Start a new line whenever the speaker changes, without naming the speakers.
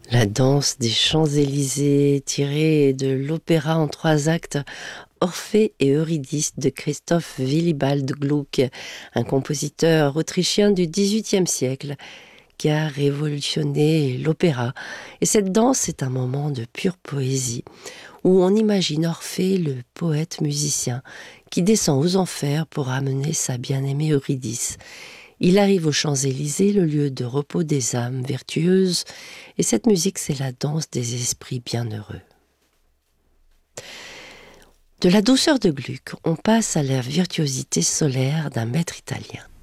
La danse des Champs-Élysées, tirée de l'opéra en 3 actes Orphée et Eurydice de Christoph Willibald Gluck, un compositeur autrichien du XVIIIe siècle qui a révolutionné l'opéra. Et cette danse est un moment de pure poésie, où on imagine Orphée, le poète musicien, qui descend aux enfers pour amener sa bien-aimée Eurydice. Il arrive aux Champs-Élysées, le lieu de repos des âmes vertueuses, et cette musique, c'est la danse des esprits bienheureux. De la douceur de Gluck, on passe à la virtuosité solaire d'un maître italien.